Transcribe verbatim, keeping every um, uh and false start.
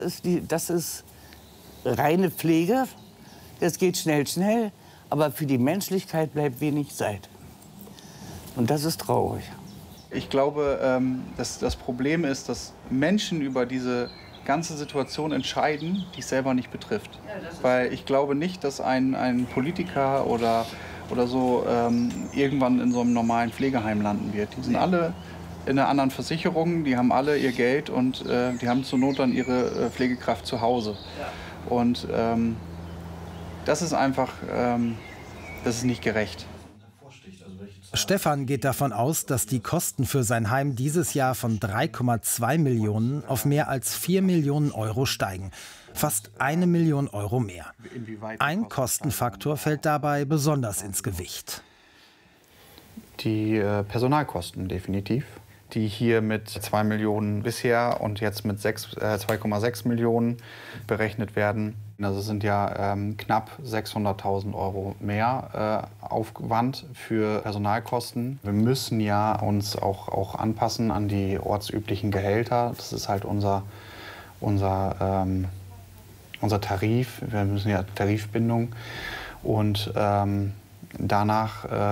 ist die, das ist reine Pflege. Das geht schnell, schnell. Aber für die Menschlichkeit bleibt wenig Zeit. Und das ist traurig. Ich glaube, ähm, dass das Problem ist, dass Menschen über diese ganze Situation entscheiden, die es selber nicht betrifft. Weil ich glaube nicht, dass ein, ein Politiker oder, oder so ähm, irgendwann in so einem normalen Pflegeheim landen wird. Die sind alle in einer anderen Versicherung, die haben alle ihr Geld und äh, die haben zur Not dann ihre äh, Pflegekraft zu Hause. Und ähm, das ist einfach, ähm, das ist nicht gerecht. Stefan geht davon aus, dass die Kosten für sein Heim dieses Jahr von drei Komma zwei Millionen auf mehr als vier Millionen Euro steigen. Fast eine Million Euro mehr. Ein Kostenfaktor fällt dabei besonders ins Gewicht. Die äh, Personalkosten definitiv, die hier mit zwei Millionen bisher und jetzt mit äh, zwei Komma sechs Millionen berechnet werden. Also es sind ja ähm, knapp sechshunderttausend Euro mehr äh, Aufwand für Personalkosten. Wir müssen ja uns auch, auch anpassen an die ortsüblichen Gehälter. Das ist halt unser, unser, ähm, unser Tarif. Wir müssen ja Tarifbindung und ähm, danach äh,